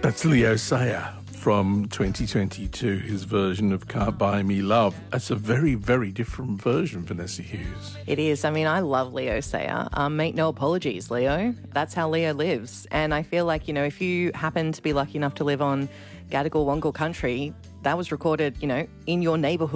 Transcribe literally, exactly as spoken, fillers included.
That's Leo Sayer from twenty twenty-two, his version of Can't Buy Me Love. That's a very, very different version, Vanessa Hughes. It is. I mean, I love Leo Sayer. Um, make no apologies, Leo. That's how Leo lives. And I feel like, you know, if you happen to be lucky enough to live on Gadigal Wangal country, that was recorded, you know, in your neighbourhood.